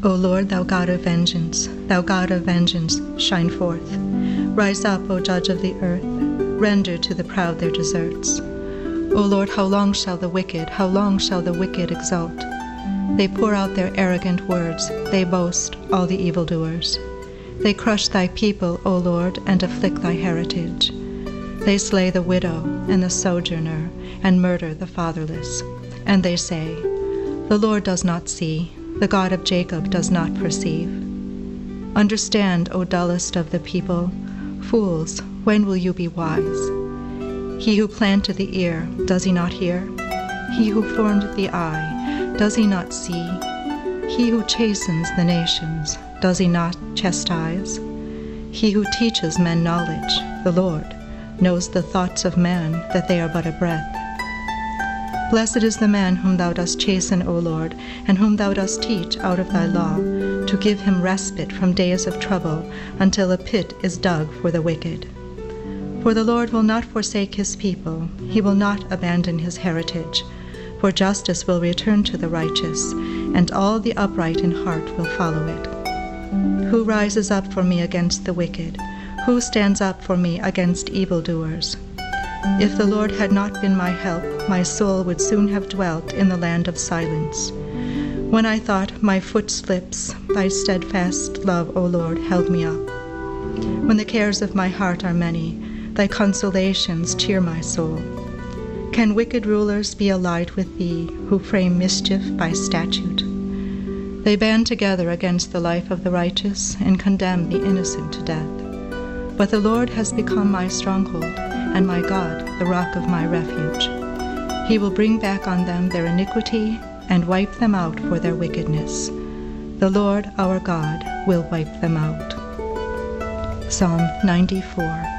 O Lord, thou God of vengeance, shine forth. Rise up, O Judge of the earth, render to the proud their deserts. O Lord, how long shall the wicked exult? They pour out their arrogant words, they boast, all the evildoers. They crush thy people, O Lord, and afflict thy heritage. They slay the widow and the sojourner, and murder the fatherless. And they say, the Lord does not see, the God of Jacob does not perceive. Understand, O dullest of the people, fools, when will you be wise? He who planted the ear, does he not hear? He who formed the eye, does he not see? He who chastens the nations, does he not chastise? He who teaches men knowledge, the Lord, knows the thoughts of man, that they are but a breath. Blessed is the man whom thou dost chasten, O Lord, and whom thou dost teach out of thy law, to give him respite from days of trouble, until a pit is dug for the wicked. For the Lord will not forsake his people, he will not abandon his heritage. For justice will return to the righteous, and all the upright in heart will follow it. Who rises up for me against the wicked? Who stands up for me against evildoers? If the Lord had not been my help, my soul would soon have dwelt in the land of silence. When I thought, my foot slips, thy steadfast love, O Lord, held me up. When the cares of my heart are many, thy consolations cheer my soul. Can wicked rulers be allied with thee, who frame mischief by statute? They band together against the life of the righteous, and condemn the innocent to death. But the Lord has become my stronghold, and my God, the rock of my refuge. He will bring back on them their iniquity, and wipe them out for their wickedness. The Lord our God will wipe them out. Psalm 94.